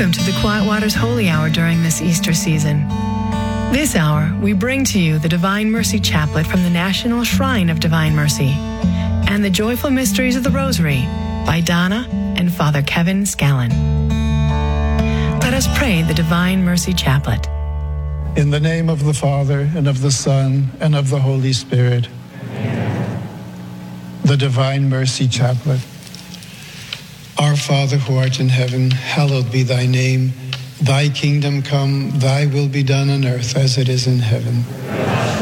Welcome to the Quiet Waters Holy Hour during this Easter season. This hour, we bring to you the Divine Mercy Chaplet from the National Shrine of Divine Mercy and the Joyful Mysteries of the Rosary by Donna and Father Kevin Scallon. Let us pray the Divine Mercy Chaplet. In the name of the Father, and of the Son, and of the Holy Spirit. Amen. The Divine Mercy Chaplet. Our Father who art in heaven, hallowed be thy name. Thy kingdom come, thy will be done on earth as it is in heaven.